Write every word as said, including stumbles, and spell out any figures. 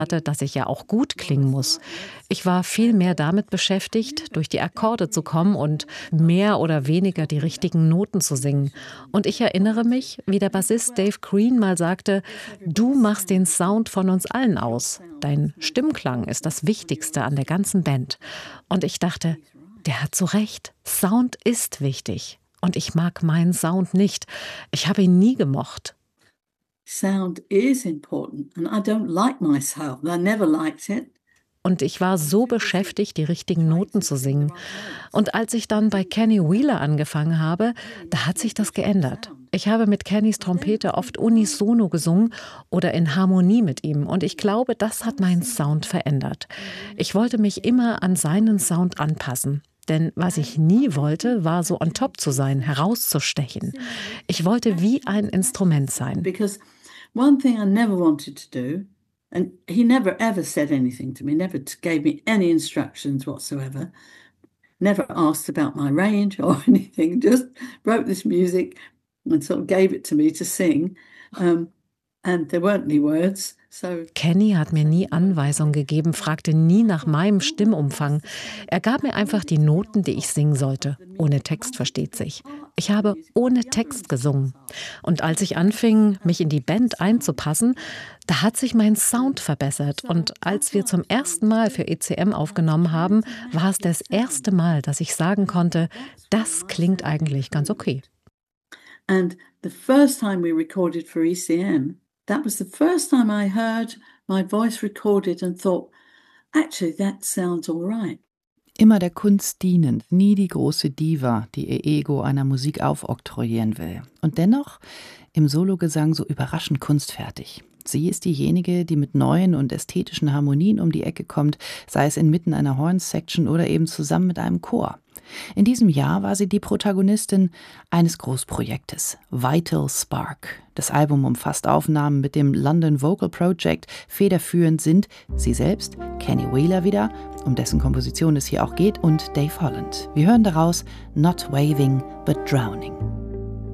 hatte, dass ich ja auch gut klingen muss. Ich war viel mehr damit beschäftigt, durch die Akkorde zu kommen und mehr oder weniger die richtigen Noten zu singen. Und ich erinnere mich, wie der Bassist Dave Green mal sagte, du machst den Sound von uns allen aus. Dein Stimmklang ist das Wichtigste an der ganzen Band. Und ich dachte, der hat so recht. Sound ist wichtig. Und ich mag meinen Sound nicht. Ich habe ihn nie gemocht. Sound is important and I don't like my sound. I never liked it. Und ich war so beschäftigt, die richtigen Noten zu singen. Und als ich dann bei Kenny Wheeler angefangen habe, da hat sich das geändert. Ich habe mit Kennys Trompete oft unisono gesungen oder in Harmonie mit ihm. Und ich glaube, das hat meinen Sound verändert. Ich wollte mich immer an seinen Sound anpassen. Denn was ich nie wollte, war so on top zu sein, herauszustechen. Ich wollte wie ein Instrument sein. Because one thing I never wanted to do, and he never ever said anything to me, never gave me any instructions whatsoever, never asked about my range or anything, just wrote this music and sort of gave it to me to sing. Um, and there weren't any words. So Kenny hat mir nie Anweisungen gegeben, fragte nie nach meinem Stimmumfang. Er gab mir einfach die Noten, die ich singen sollte. Ohne Text, versteht sich. Ich habe ohne Text gesungen. Und als ich anfing, mich in die Band einzupassen, da hat sich mein Sound verbessert. Und als wir zum ersten Mal für E C M aufgenommen haben, war es das erste Mal, dass ich sagen konnte, das klingt eigentlich ganz okay. And the first time we recorded for E C M, that was the first time I heard my voice recorded and thought, actually that sounds all right. Immer der Kunst dienend, nie die große Diva, die ihr Ego einer Musik aufoktroyieren will. Und dennoch im Sologesang so überraschend kunstfertig. Sie ist diejenige, die mit neuen und ästhetischen Harmonien um die Ecke kommt, sei es inmitten einer Horn-Section oder eben zusammen mit einem Chor. In diesem Jahr war sie die Protagonistin eines Großprojektes, Vital Spark. Das Album umfasst Aufnahmen mit dem London Vocal Project. Federführend sind sie selbst, Kenny Wheeler wieder, um dessen Komposition es hier auch geht, und Dave Holland. Wir hören daraus Not Waving, but Drowning.